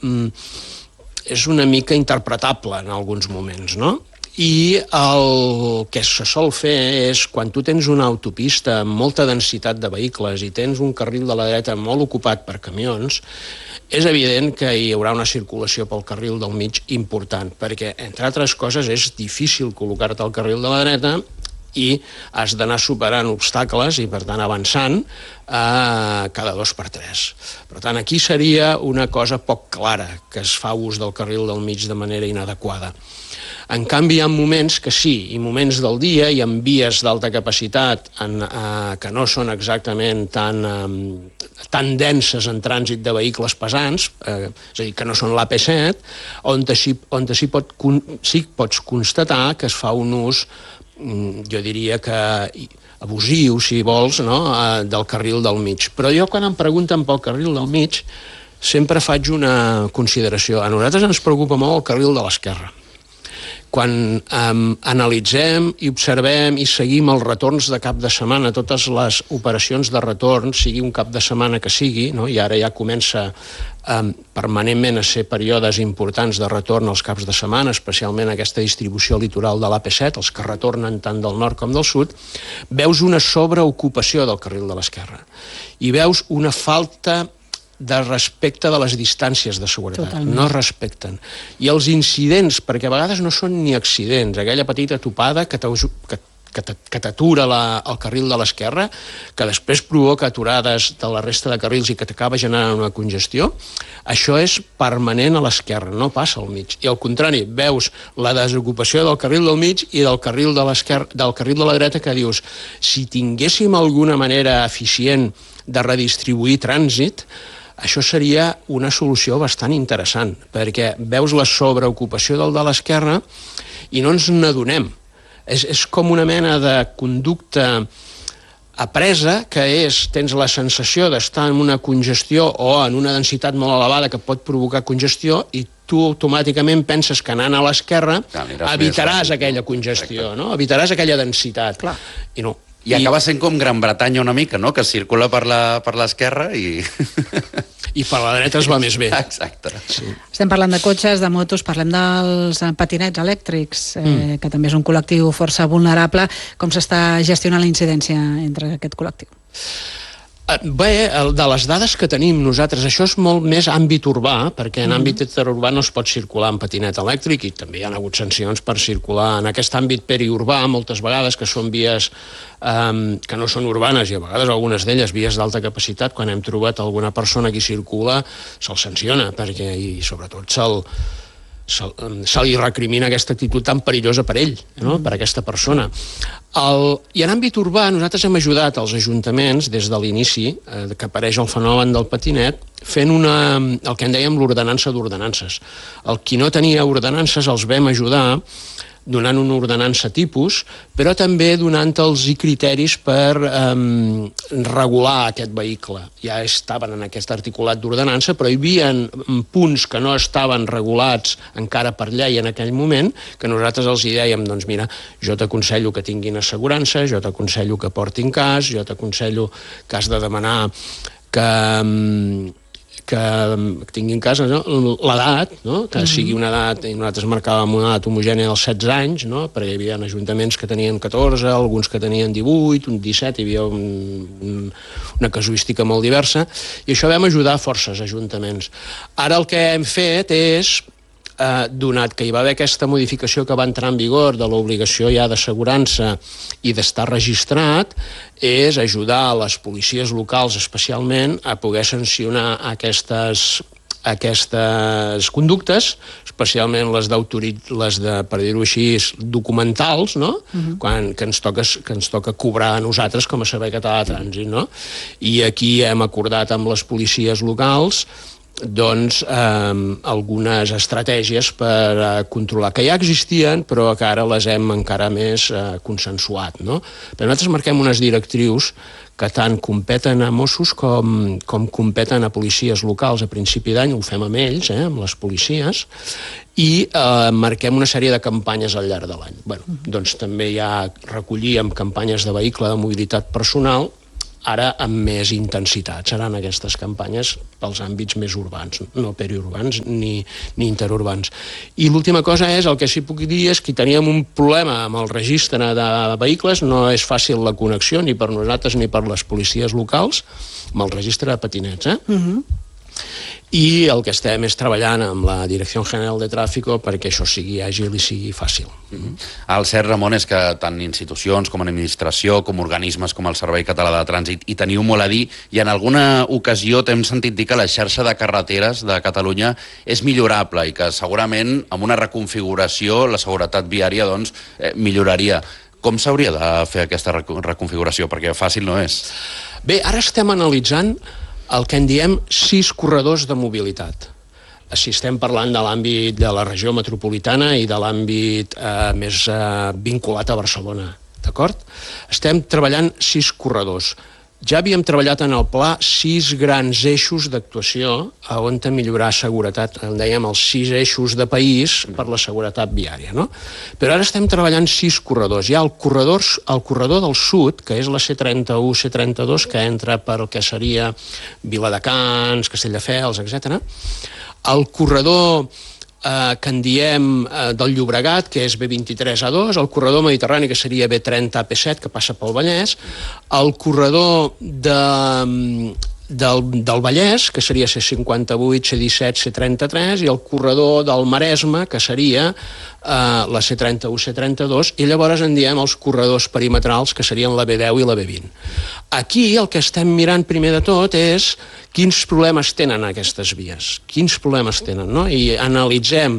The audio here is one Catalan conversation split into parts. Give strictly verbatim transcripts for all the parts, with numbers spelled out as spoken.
és una mica interpretable en alguns moments, no? I el que se sol fer és, quan tu tens una autopista amb molta densitat de vehicles i tens un carril de la dreta molt ocupat per camions, és evident que hi haurà una circulació pel carril del mig important, perquè, entre altres coses, és difícil col·locar-te al carril de la dreta i has d'anar superant obstacles i, per tant, avançant eh, cada dos per tres. Per tant, aquí seria una cosa poc clara, que es fa ús del carril del mig de manera inadequada. En canvi, hi ha moments que sí, i moments del dia, i en vies d'alta capacitat en, eh, que no són exactament tan, eh, tan denses en trànsit de vehicles pesants, eh, és a dir, que no són l'A P set, on sí, on sí, pot, sí pots constatar que es fa un ús, jo diria que abusiu, si vols, no? Del carril del mig. Però jo, quan em pregunten pel carril del mig, sempre faig una consideració. A nosaltres ens preocupa molt el carril de l'esquerra. Quan um, analitzem i observem i seguim els retorns de cap de setmana, totes les operacions de retorn, sigui un cap de setmana que sigui, no? I ara ja comença um, permanentment a ser períodes importants de retorn als caps de setmana, especialment aquesta distribució litoral de l'A P set, els que retornen tant del nord com del sud, veus una sobreocupació del carril de l'esquerra i veus una falta de respecte de les distàncies de seguretat. Totalment. No es respecten. I els incidents, perquè a vegades no són ni accidents, aquella petita topada que que t'atura el carril de l'esquerra, que després provoca aturades de la resta de carrils i que t'acaba generant una congestió, això és permanent a l'esquerra, no passa al mig. I al contrari, veus la desocupació del carril del mig i del carril de l'esquerra, del carril de la dreta, que dius, si tinguéssim alguna manera eficient de redistribuir trànsit, això seria una solució bastant interessant, perquè veus la sobreocupació del de l'esquerra i no ens n'adonem. És, és com una mena de conducta apresa, que és, tens la sensació d'estar en una congestió o en una densitat molt elevada que pot provocar congestió i tu automàticament penses que anant a l'esquerra evitaràs aquella congestió, no? Evitaràs aquella densitat. Clar. I no. I acaba sent com Gran Bretanya una mica, no? Que circula per l'esquerra i... I per la dreta es va més bé. Exacte. Sí. Estem parlant de cotxes, de motos, parlem dels patinets elèctrics, eh, mm. que també és un col·lectiu força vulnerable. Com s'està gestionant la incidència entre aquest col·lectiu? Bé, de les dades que tenim nosaltres, això és molt més àmbit urbà, perquè en àmbit interurbà no es pot circular en patinet elèctric i també hi ha hagut sancions per circular en aquest àmbit periurbà, moltes vegades, que són vies um, que no són urbanes i a vegades algunes d'elles vies d'alta capacitat. Quan hem trobat alguna persona que hi circula, se'l sanciona, perquè, i sobretot se'l se, se li recrimina aquesta actitud tan perillosa per ell, no? Per aquesta persona. El, I en àmbit urbà nosaltres hem ajudat als ajuntaments des de l'inici, eh, que apareix el fenomen del patinet, fent una, el que en dèiem l'ordenança d'ordenances. El qui no tenia ordenances els vam ajudar donant una ordenança tipus, però també donant-los criteris per eh, regular aquest vehicle. Ja estaven en aquest articulat d'ordenança, però hi havia punts que no estaven regulats encara per llei en aquell moment, que nosaltres els hi dèiem, doncs mira, jo t'aconsello que tinguin assegurança, jo t'aconsello que portin cas, jo t'aconsello que has de demanar que... que tinguin cas, no? L'edat, no? Que uh-huh. sigui una edat, i nosaltres marcàvem una edat homogènia dels setze anys, no? Perquè hi havia ajuntaments que tenien catorze, alguns que tenien divuit, un disset, hi havia un, un, una casuística molt diversa, i això vam ajudar forces ajuntaments. Ara el que hem fet és, eh, donat que hi va haver aquesta modificació que va entrar en vigor de l'obligació ja d'assegurança i d'estar registrat, és ajudar a les policies locals especialment a poder sancionar aquestes, aquestes conductes, especialment les d'autorit, les de, per dir-ho així, documentals, no? Uh-huh. Quan, que, ens toca, que ens toca cobrar a nosaltres com a Servei Català de Trànsit, no? I aquí hem acordat amb les policies locals doncs eh, algunes estratègies per eh, controlar, que ja existien però que ara les hem encara més eh, consensuat, no? Però nosaltres marquem unes directrius que tant competen a Mossos com, com competen a policies locals a principi d'any, ho fem amb ells, eh, amb les policies, i eh, marquem una sèrie de campanyes al llarg de l'any. Bueno, doncs també ja recollíem campanyes de vehicle de mobilitat personal, ara amb més intensitat. Seran aquestes campanyes pels àmbits més urbans, no periurbans ni, ni interurbans. I l'última cosa és, el que sí puc dir és que teníem un problema amb el registre de vehicles, no és fàcil la connexió ni per nosaltres ni per les policies locals, amb el registre de patinets, eh? Uh-huh. I el que estem és treballant amb la Direcció General de Tràfico perquè això sigui àgil i sigui fàcil. Mm-hmm. El cert, Ramon, és que tant institucions com administració, com organismes com el Servei Català de Trànsit hi teniu molt a dir, i en alguna ocasió t'hem sentit dir que la xarxa de carreteres de Catalunya és millorable i que segurament amb una reconfiguració la seguretat viària doncs, eh, milloraria. Com s'hauria de fer aquesta reconfiguració? Perquè fàcil no és. Bé, ara estem analitzant el que en diem sis corredors de mobilitat. Si estem parlant de l'àmbit de la regió metropolitana i de l'àmbit eh, més eh, vinculat a Barcelona, d'acord? Estem treballant sis corredors. Ja havíem treballat en el pla sis grans eixos d'actuació on de millorar seguretat, en dèiem els sis eixos de país per la seguretat viària, no? Però ara estem treballant sis corredors. Hi ha el corredor, el corredor del sud, que és la C trenta-u, C trenta-dos, que entra per el que seria Viladecans, Castelldefels, etcètera. El corredor eh, que en diem eh, del Llobregat, que és B vint-i-tres A dos, el corredor mediterrani, que seria B trenta A P set, que passa pel Vallès, el corredor de, del, del Vallès, que seria C cinquanta-vuit, C disset, C trenta-tres, i el corredor del Maresme, que seria eh, la C trenta-u, C trenta-dos, i llavors en diem els corredors perimetrals, que serien la B deu i la B vint. Aquí el que estem mirant primer de tot és quins problemes tenen aquestes vies, quins problemes tenen, no? I analitzem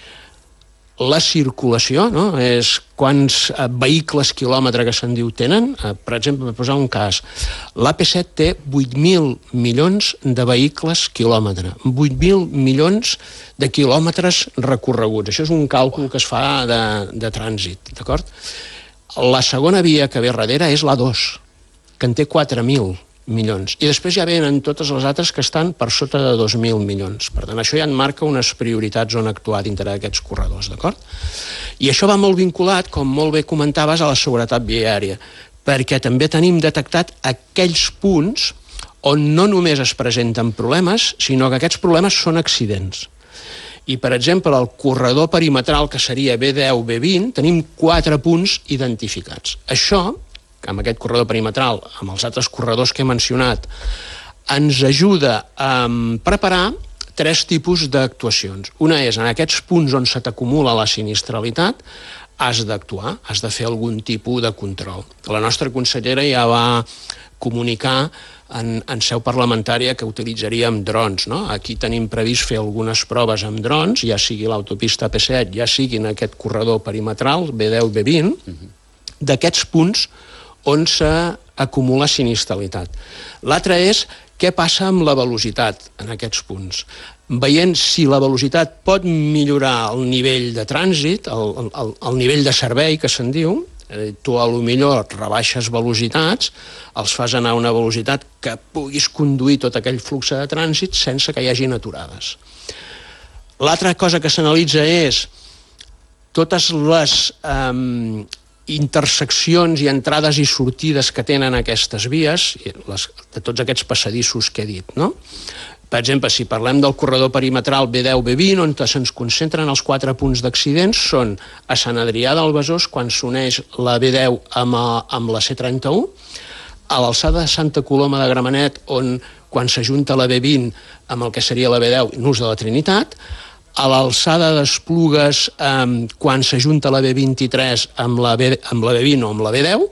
la circulació, no? És quants eh, vehicles quilòmetre que se'n diu tenen. Eh, per exemple, per posar un cas, l'A P set té vuit mil milions de vehicles quilòmetre, vuit mil milions de quilòmetres recorreguts. Això és un càlcul que es fa de, de trànsit, d'acord? La segona via que ve darrere és l'A dos, que en té quatre mil milions. I després ja venen totes les altres que estan per sota de dos mil milions. Per tant, això ja en marca unes prioritats on actuar dintre d'aquests corredors, d'acord? I això va molt vinculat, com molt bé comentaves, a la seguretat viària, perquè també tenim detectat aquells punts on no només es presenten problemes, sinó que aquests problemes són accidents. I, per exemple, el corredor perimetral, que seria B deu, B vint, tenim quatre punts identificats. Això, amb aquest corredor perimetral, amb els altres corredors que he mencionat, ens ajuda a preparar tres tipus d'actuacions. Una és, en aquests punts on se t'acumula la sinistralitat, has d'actuar, has de fer algun tipus de control. La nostra consellera ja va comunicar en, en seu parlamentària que utilitzaríem drons, no? Aquí tenim previst fer algunes proves amb drons, ja sigui l'autopista A P set, ja sigui en aquest corredor perimetral, B deu, B vint, uh-huh. d'aquests punts on s'acumula sinistralitat. L'altre és què passa amb la velocitat en aquests punts. Veient si la velocitat pot millorar el nivell de trànsit, el, el, el nivell de servei que se'n diu, eh, tu a lo millor rebaixes velocitats, els fas anar a una velocitat que puguis conduir tot aquell flux de trànsit sense que hi hagin aturades. L'altra cosa que s'analitza és totes les eh, interseccions i entrades i sortides que tenen aquestes vies, les, de tots aquests passadissos que he dit, no? Per exemple, si parlem del corredor perimetral B deu, B vint, on se'ns concentren els quatre punts d'accidents, són a Sant Adrià del Besòs, quan s'uneix la B deu amb, a, amb la C trenta-u, a l'alçada de Santa Coloma de Gramenet, on quan s'ajunta la B vint amb el que seria la B deu, Nus de la Trinitat, a l'alçada d'Esplugues eh, quan s'ajunta la B vint-i-tres amb la, B, amb la B vint o amb la B deu,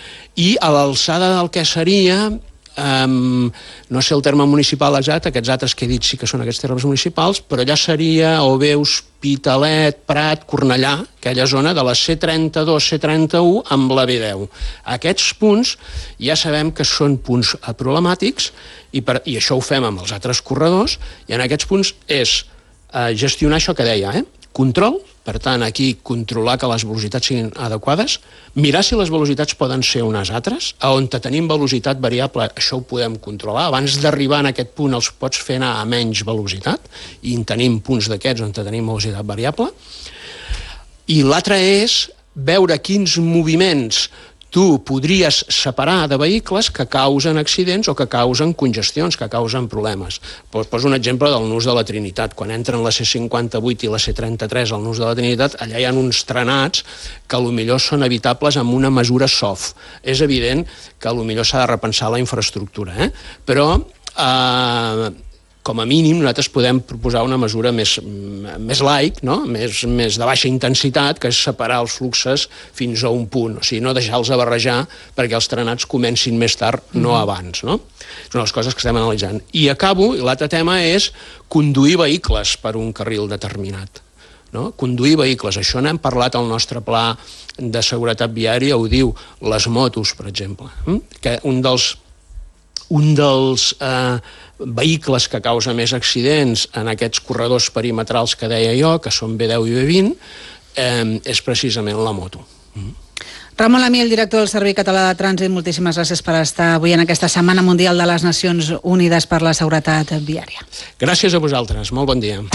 i a l'alçada del que seria, eh, no sé el terme municipal exacte, aquests altres que he dit sí que són aquests termes municipals, però allà seria o bé Hospitalet, Prat, Cornellà, aquella zona de la C trenta-dos, C trenta-u amb la B deu. Aquests punts ja sabem que són punts problemàtics i, per, i això ho fem amb els altres corredors, i en aquests punts és gestionar això que deia, eh? Control, per tant, aquí controlar que les velocitats siguin adequades, mirar si les velocitats poden ser unes altres, a on tenim velocitat variable, això ho podem controlar, abans d'arribar en aquest punt els pots fer anar a menys velocitat, i en tenim punts d'aquests on tenim velocitat variable, i l'altre és veure quins moviments tu podries separar de vehicles que causen accidents o que causen congestions, que causen problemes. Poso un exemple del nus de la Trinitat. Quan entren la C cinquanta-vuit i la C trenta-tres al nus de la Trinitat, allà hi ha uns trenats que potser són evitables amb una mesura soft. És evident que potser s'ha de repensar la infraestructura, eh? Però eh, com a mínim nosaltres podem proposar una mesura més, més light, no? més, més de baixa intensitat, que és separar els fluxes fins a un punt, o sigui, no deixar-los a barrejar perquè els trenats comencin més tard, no abans. No? Són les coses que estem analitzant. I acabo, i l'altre tema és conduir vehicles per un carril determinat. No? Conduir vehicles, això n'hem parlat al nostre pla de seguretat viària, ho diu les motos, per exemple, que un dels un dels eh, vehicles que causa més accidents en aquests corredors perimetrals que deia jo, que són B deu i B vint, eh, és precisament la moto. Mm. Ramon Lamí, el director del Servei Català de Trànsit, moltíssimes gràcies per estar avui en aquesta Setmana Mundial de les Nacions Unides per la Seguretat Viària. Gràcies a vosaltres, molt bon dia.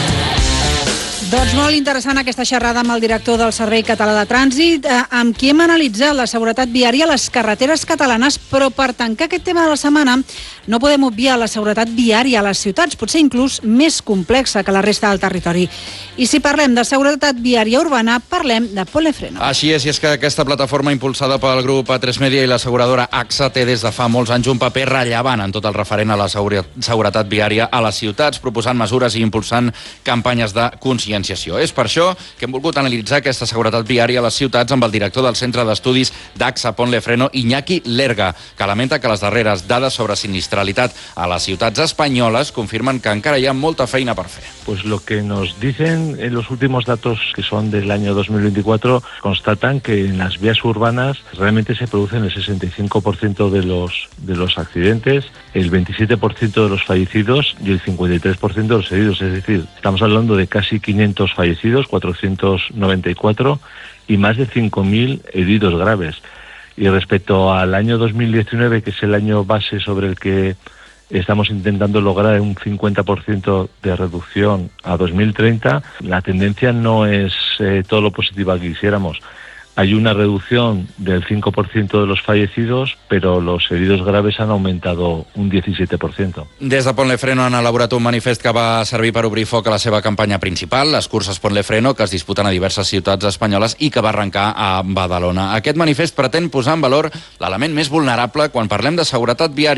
Doncs molt interessant aquesta xerrada amb el director del Servei Català de Trànsit, eh, amb qui hem analitzat la seguretat viària a les carreteres catalanes, però per tancar aquest tema de la setmana no podem obviar la seguretat viària a les ciutats, potser inclús més complexa que la resta del territori. I si parlem de seguretat viària urbana, parlem de Ponle Freno. Així és, i és que aquesta plataforma impulsada pel grup A tres Media i l'asseguradora A X A té des de fa molts anys un paper rellevant en tot el referent a la seguretat viària a les ciutats, proposant mesures i impulsant campanyes de consciència. És per això que hem volgut analitzar aquesta seguretat viària a les ciutats amb el director del Centre d'Estudis d'A X A Ponle Freno, Iñaki Lerga, que lamenta que les darreres dades sobre sinistralitat a las ciutats espanyoles confirmen que encara hi ha molta feina per fer. Pues lo que nos dicen en los últimos datos, que son del año dos mil veinticuatro, constatan que en las vías urbanas realmente se producen el sesenta y cinco por ciento de los, de los accidentes, el veintisiete por ciento de los fallecidos y el cincuenta y tres por ciento de los heridos. Es decir, estamos hablando de casi quinientos fallecidos, cuatrocientos noventa y cuatro, y más de cinco mil heridos graves. Y respecto al año dos mil diecinueve, que es el año base sobre el que estamos intentando lograr un cincuenta por ciento de reducción a dos mil treinta, la tendencia no es eh, todo lo positiva que quisiéramos. Hay una reducción del cinco por ciento de los fallecidos, però los heridos graves han aumentado un diecisiete por ciento. Des de Ponle Freno han elaborat un manifest que va servir per obrir foc a la seva campanya principal, les curses Ponle Freno, que es disputen a diverses ciutats espanyoles i que va arrencar a Badalona. Aquest manifest pretén posar en valor l'element més vulnerable quan parlem de seguretat viària.